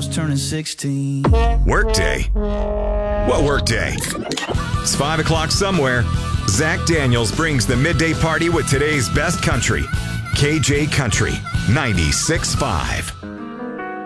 was turning 16. Workday? What workday? It's 5 o'clock somewhere. Zach Daniels brings the midday party with today's best country. KJ Country 96.5.